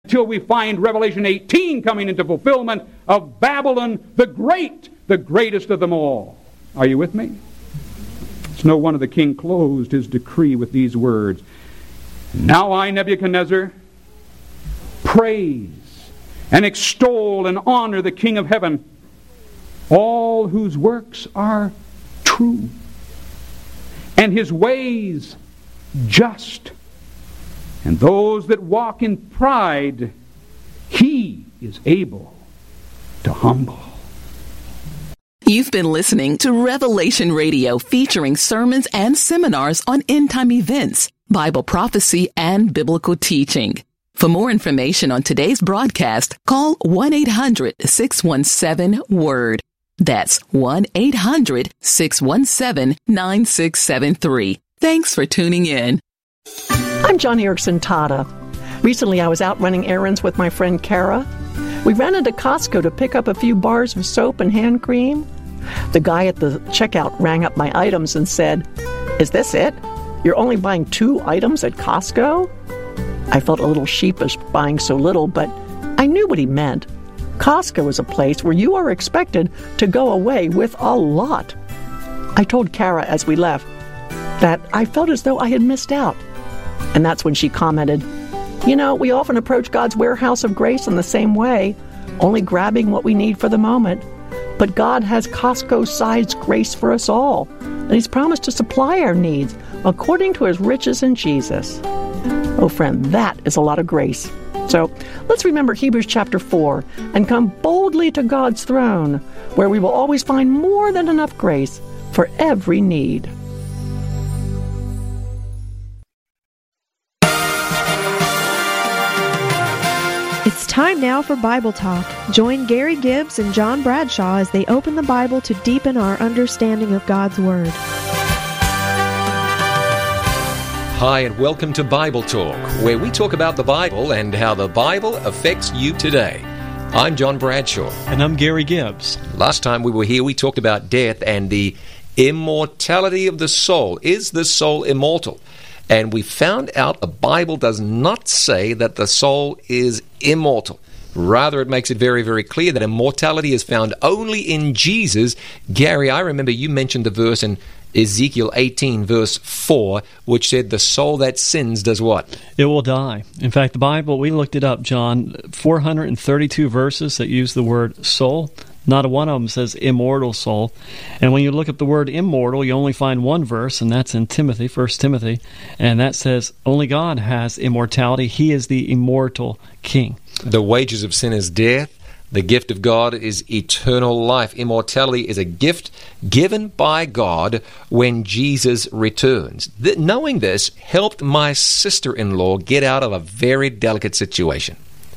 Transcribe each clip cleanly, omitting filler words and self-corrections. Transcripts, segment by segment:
till we find Revelation 18 coming into fulfillment of Babylon the Great, the greatest of them all. Are you with me? It's no wonder the king closed his decree with these words. Now I, Nebuchadnezzar, praise and extol and honor the King of heaven, all whose works are true, and his ways just, and those that walk in pride he is able to humble. You've been listening to Revelation Radio, featuring sermons and seminars on end-time events, Bible prophecy, and biblical teaching. For more information on today's broadcast, call 1-800-617-WORD. That's 1-800-617-9673. Thanks for tuning in. I'm John Erickson Tata. Recently, I was out running errands with my friend Kara. We ran into Costco to pick up a few bars of soap and hand cream. The guy at the checkout rang up my items and said, "Is this it? You're only buying 2 items at Costco?" I felt a little sheepish buying so little, but I knew what he meant. Costco is a place where you are expected to go away with a lot. I told Kara as we left that I felt as though I had missed out. And that's when she commented, "You know, we often approach God's warehouse of grace in the same way, only grabbing what we need for the moment. But God has Costco-sized grace for us all, and He's promised to supply our needs according to His riches in Jesus." Oh, friend, that is a lot of grace. So let's remember Hebrews chapter 4 and come boldly to God's throne, where we will always find more than enough grace for every need. It's time now for Bible Talk. Join Gary Gibbs and John Bradshaw as they open the Bible to deepen our understanding of God's Word. Hi, and welcome to Bible Talk, where we talk about the Bible and how the Bible affects you today. I'm John Bradshaw. And I'm Gary Gibbs. Last time we were here, we talked about death and the immortality of the soul. Is the soul immortal? And we found out the Bible does not say that the soul is immortal. Rather, it makes it very, very clear that immortality is found only in Jesus. Gary, I remember you mentioned the verse in Ezekiel 18, verse 4, which said the soul that sins does what? It will die. In fact, the Bible, we looked it up, John, 432 verses that use the word soul. Not a one of them says immortal soul. And when you look up the word immortal, you only find one verse, and that's in Timothy, 1 Timothy, and that says only God has immortality. He is the immortal King. The wages of sin is death. The gift of God is eternal life. Immortality is a gift given by God when Jesus returns. Knowing this helped my sister-in-law get out of a very delicate situation,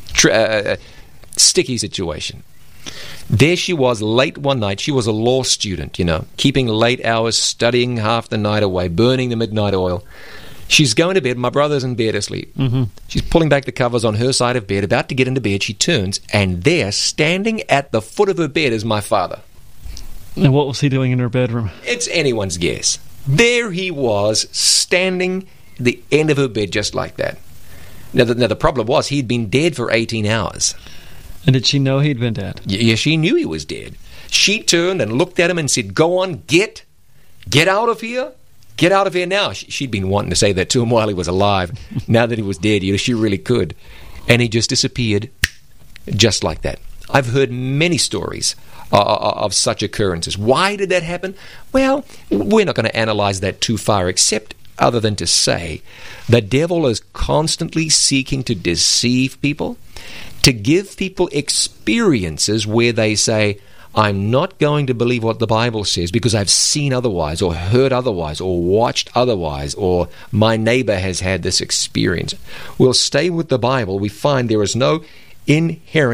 sticky situation. There she was late one night. She was a law student, keeping late hours, studying half the night away, burning the midnight oil. She's going to bed. My brother's in bed asleep. Mm-hmm. She's pulling back the covers on her side of bed, about to get into bed. She turns, and there, standing at the foot of her bed, is my father. And what was he doing in her bedroom? It's anyone's guess. There he was, standing at the end of her bed just like that. Now, the problem was he'd been dead for 18 hours. And did she know he'd been dead? Yeah, she knew he was dead. She turned and looked at him and said, "Go on, get out of here. Get out of here now." She'd been wanting to say that to him while he was alive. Now that he was dead, she really could. And he just disappeared just like that. I've heard many stories of such occurrences. Why did that happen? Well, we're not going to analyze that too far, except other than to say the devil is constantly seeking to deceive people, to give people experiences where they say, "I'm not going to believe what the Bible says because I've seen otherwise, or heard otherwise, or watched otherwise, or my neighbor has had this experience." We'll stay with the Bible. We find there is no inherent